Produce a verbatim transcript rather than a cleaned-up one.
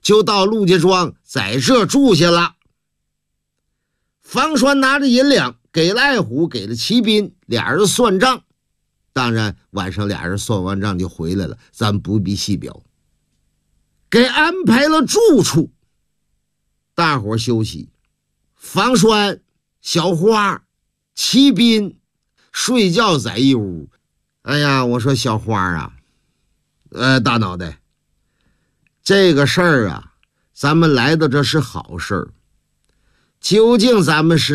就到陆家庄在这住下了。方栓拿着银两给了爱虎，给了齐斌，俩人算账。当然晚上俩人算完账就回来了，咱不必细表。给安排了住处，大伙休息。方栓、小花、齐斌睡觉在一屋。哎呀，我说小花啊，呃，大脑袋，这个事儿啊，咱们来到这是好事儿，究竟咱们是